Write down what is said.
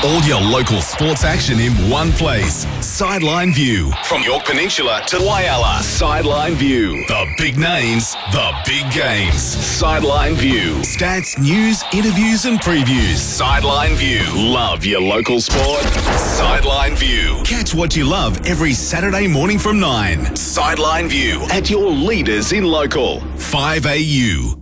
All your local sports action in one place. Sideline View. From York Peninsula to Whyalla. Sideline View. The big names, the big games. Sideline View. Stats, news, interviews and previews. Sideline View. Love your local sport. Sideline View. Catch what you love every Saturday morning from 9. Sideline View. At your leaders in local. 5AU.